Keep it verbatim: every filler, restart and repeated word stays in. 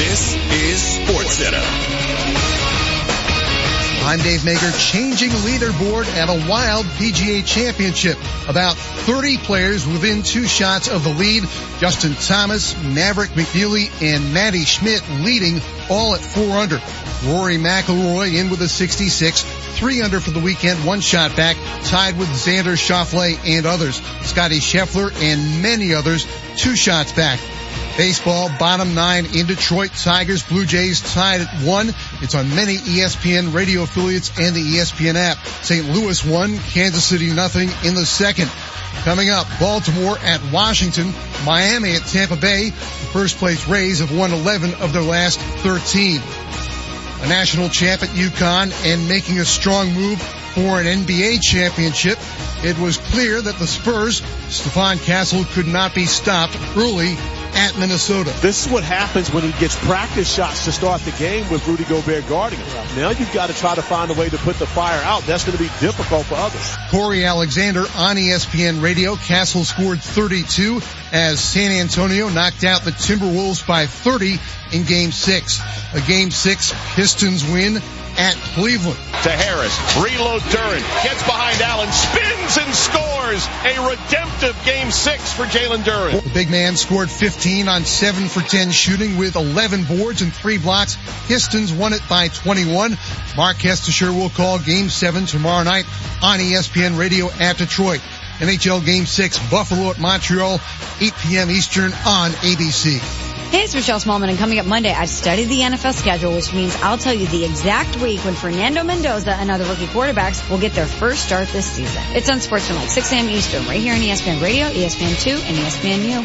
This is SportsCenter. I'm Dave Mager, changing leaderboard at a wild P G A championship. About thirty players within two shots of the lead. Justin Thomas, Maverick McNeely, and Matty Schmidt leading all at four under. Rory McIlroy in with a sixty-six, three under for the weekend, one shot back, tied with Xander Schauffele and others. Scotty Scheffler and many others, two shots back. Baseball, bottom nine in Detroit. Tigers, Blue Jays tied at one. It's on many E S P N radio affiliates and the E S P N app. Saint Louis one, Kansas City nothing in the second. Coming up, Baltimore at Washington, Miami at Tampa Bay. The first place Rays have won eleven of their last thirteen. A national champ at UConn and making a strong move for an N B A championship. It was clear that the Spurs, Stephon Castle, could not be stopped early at Minnesota. This is what happens when he gets practice shots to start the game with Rudy Gobert guarding him. Now you've got to try to find a way to put the fire out. That's going to be difficult for others. Corey Alexander on E S P N Radio. Castle scored thirty-two as San Antonio knocked out the Timberwolves by thirty in Game six. A Game six Pistons win at Cleveland. To Harris, reload Duren, gets behind Allen, spins and scores. A redemptive Game six for Jalen Duren. The big man scored fifteen on seven for ten shooting with eleven boards and three blocks. Pistons won it by twenty-one. Mark Hestisher will call Game seven tomorrow night on E S P N Radio at Detroit. N H L Game six, Buffalo at Montreal, eight p.m. Eastern on A B C. Hey, it's Michelle Smallman, and coming up Monday, I've studied the N F L schedule, which means I'll tell you the exact week when Fernando Mendoza and other rookie quarterbacks will get their first start this season. It's on SportsCenter, like six a.m. Eastern, right here on E S P N Radio, E S P N two, and E S P N U.